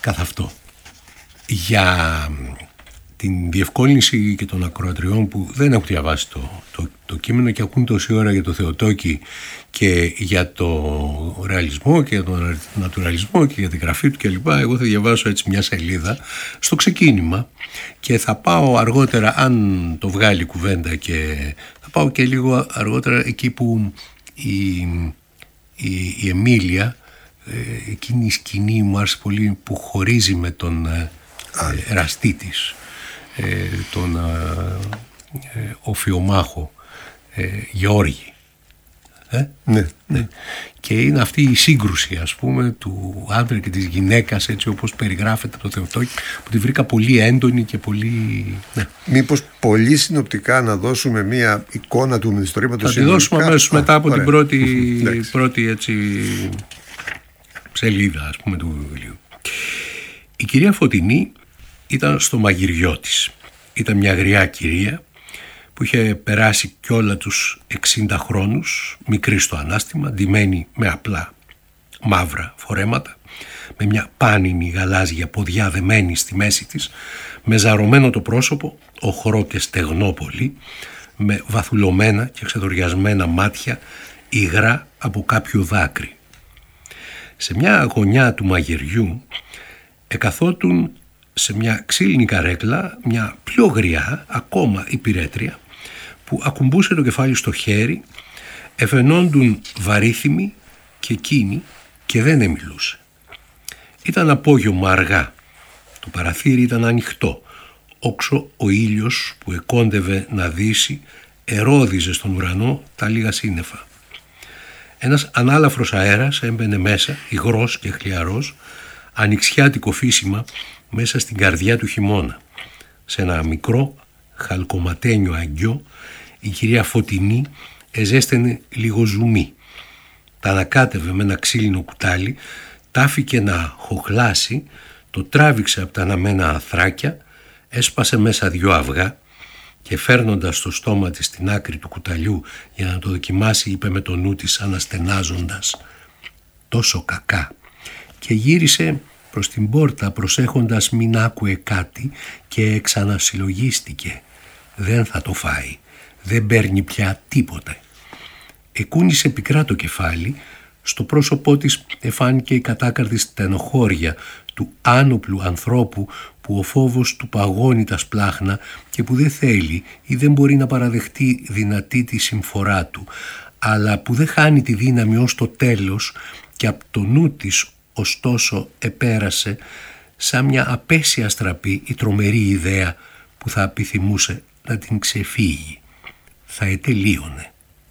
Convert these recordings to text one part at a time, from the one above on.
καθ' αυτό. Για την διευκόλυνση και των ακροατριών που δεν έχουν διαβάσει το κείμενο και ακούν τόση ώρα για το Θεοτόκη και για το ρεαλισμό και για τον νατουραλισμό και για τη γραφή του κλπ. Εγώ θα διαβάσω έτσι μια σελίδα στο ξεκίνημα και θα πάω αργότερα, αν το βγάλει κουβέντα, και θα πάω και λίγο αργότερα εκεί που η Εμίλια, εκείνη η σκηνή μου άρεσε πολύ που χωρίζει με τον εραστή της, τον οφιομάχο Γεώργη. Ναι. Και είναι αυτή η σύγκρουση, ας πούμε, του άντρα και της γυναίκας, έτσι όπως περιγράφεται από το Θεοτόκη, που τη βρήκα πολύ έντονη και πολύ... Ναι. Μήπως πολύ συνοπτικά να δώσουμε μια εικόνα του μυθιστορήματος? Θα τη δώσουμε αμέσως μετά από την πρώτη έτσι, σελίδα, ας πούμε, του βιβλίου. Η κυρία Φωτεινή ήταν στο μαγειριό της. Ήταν μια γριά κυρία που είχε περάσει κι όλα τους 60 χρόνους, μικρή στο ανάστημα, ντυμένη με απλά μαύρα φορέματα, με μια πάνινη γαλάζια ποδιά δεμένη στη μέση της, με ζαρωμένο το πρόσωπο, οχρό και στεγνό πολύ, με βαθουλωμένα και ξεδοριασμένα μάτια, υγρά από κάποιο δάκρυ. Σε μια γωνιά του μαγειριού εκαθότουν σε μια ξύλινη καρέκλα μια πιο γριά, ακόμα υπηρέτρια, που ακουμπούσε το κεφάλι στο χέρι, εφαινόντουν βαρύθιμη και εκείνη και δεν εμιλούσε. Ήταν απόγευμα αργά. Το παραθύρι ήταν ανοιχτό. Όξω ο ήλιος που εκόντευε να δύσει ερόδιζε στον ουρανό τα λίγα σύννεφα. Ένας ανάλαφρος αέρας έμπαινε μέσα, υγρός και χλιαρός, ανοιξιάτικο φύσιμα μέσα στην καρδιά του χειμώνα. Σε ένα μικρό χαλκοματένιο αγκιό η κυρία Φωτεινή εζέστενε λίγο ζουμί. Τα ανακάτευε με ένα ξύλινο κουτάλι, τάφηκε να χοχλάσει, το τράβηξε από τα αναμένα αθράκια, έσπασε μέσα 2 αυγά και φέρνοντας στο στόμα της την άκρη του κουταλιού για να το δοκιμάσει, είπε με το νου της αναστενάζοντας «Τόσο κακά», και γύρισε προς την πόρτα προσέχοντας μην άκουε κάτι και ξανασυλλογίστηκε. Δεν θα το φάει, δεν παίρνει πια τίποτε. Εκούνησε πικρά το κεφάλι, στο πρόσωπό της εφάνηκε η κατάκαρδη στενοχώρια του άνοπλου ανθρώπου που ο φόβος του παγώνει τα σπλάχνα και που δεν θέλει ή δεν μπορεί να παραδεχτεί δυνατή τη συμφορά του, αλλά που δεν χάνει τη δύναμη ως το τέλος και από το νου της ωστόσο επέρασε σαν μια απέσια στραπή η τρομερή ιδέα που θα επιθυμούσε να την ξεφύγει. Θα ετελείωνε.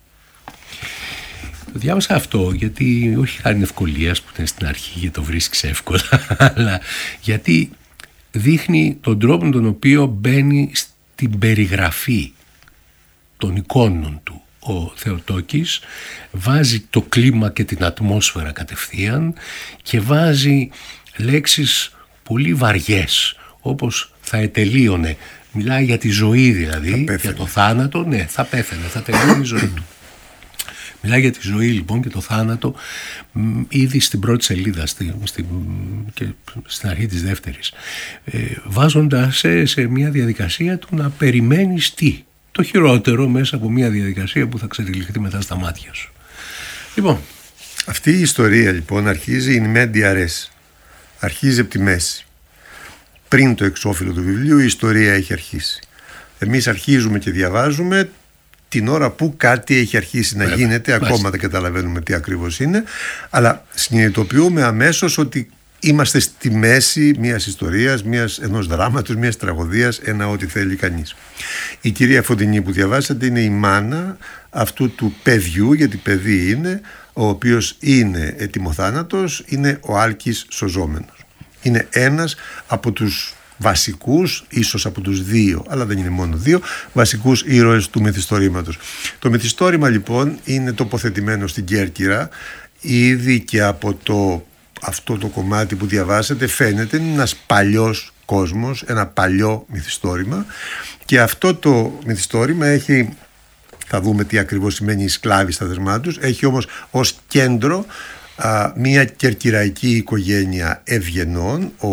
Το διάβασα αυτό γιατί όχι χάρη ευκολίας που ήταν στην αρχή και το βρίσκεις εύκολα, αλλά γιατί δείχνει τον τρόπο με τον οποίο μπαίνει στην περιγραφή των εικόνων του ο Θεοτόκης, βάζει το κλίμα και την ατμόσφαιρα κατευθείαν και βάζει λέξεις πολύ βαριές, όπως θα ετελείωνε. Μιλάει για τη ζωή δηλαδή, για το θάνατο. Ναι, θα πέθαινε, θα τελείωνε η ζωή του. Μιλάει για τη ζωή λοιπόν και το θάνατο ήδη στην πρώτη σελίδα και στην αρχή της δεύτερης, βάζοντας σε μια διαδικασία του να περιμένεις τι, το χειρότερο μέσα από μια διαδικασία που θα ξετυλιχθεί μετά στα μάτια σου. Λοιπόν, αυτή η ιστορία λοιπόν αρχίζει in media res, αρχίζει από τη μέση. Πριν το εξώφυλλο του βιβλίου η ιστορία έχει αρχίσει. Εμείς αρχίζουμε και διαβάζουμε την ώρα που κάτι έχει αρχίσει να γίνεται, ακόμα δεν καταλαβαίνουμε τι ακριβώς είναι, αλλά συνειδητοποιούμε αμέσως ότι είμαστε στη μέση μιας ιστορίας, ενός δράματος, μιας τραγωδίας, ένα ό,τι θέλει κανείς. Η κυρία Φωτεινή που διαβάσατε είναι η μάνα αυτού του παιδιού, γιατί παιδί είναι, ο οποίος είναι ετοιμοθάνατος, είναι ο Άλκης Σωζόμενος. Είναι ένας από τους βασικούς, ίσως από τους 2, αλλά δεν είναι μόνο 2, βασικούς ήρωες του μυθιστορήματος. Το μυθιστόρημα λοιπόν είναι τοποθετημένο στην Κέρκυρα. Ήδη και από αυτό το κομμάτι που διαβάσατε φαίνεται ένας παλιός κόσμος, ένα παλιό μυθιστόρημα, και αυτό το μυθιστόρημα έχει, θα δούμε τι ακριβώς σημαίνει οι σκλάβοι στα δεσμά τους, έχει όμως ως κέντρο μια κερκυραϊκή οικογένεια ευγενών. Ο